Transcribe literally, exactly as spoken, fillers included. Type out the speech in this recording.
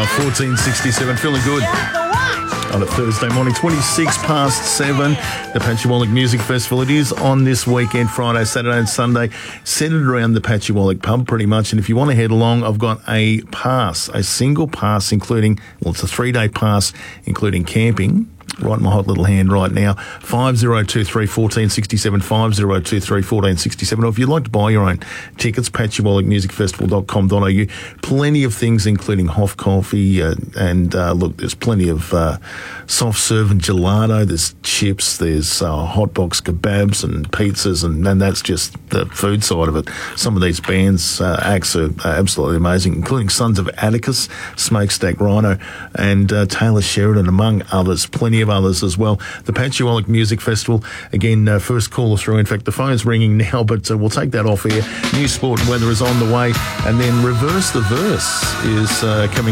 uh, fourteen sixty-seven. Feeling good on a Thursday morning, twenty-six past seven. The Patchewallick Music Festival. It is on this weekend, Friday, Saturday and Sunday, centred around the Patchewallick pub pretty much. And if you want to head along, I've got a pass, a single pass, including, well, it's a three-day pass, including camping. Right in my hot little hand right now. five oh two three, one four six seven, five oh two three, one four six seven. Or if you'd like to buy your own tickets, patchewallick music festival dot com dot a u. Plenty of things, including Hoff Coffee. Uh, and uh, look, there's plenty of uh, soft serve and gelato. There's chips. There's uh, hot box kebabs and pizzas. And, and that's just the food side of it. Some of these bands, uh, acts are uh, absolutely amazing, including Sons of Atticus, Smokestack Rhino, and uh, Taylor Sheridan, among others. Plenty of others as well. The Patchewallick Music Festival, again, uh, first caller through. In fact, the phone's ringing now, but uh, we'll take that off air. News, sport and weather is on the way, and then Reverse the Verse is uh, coming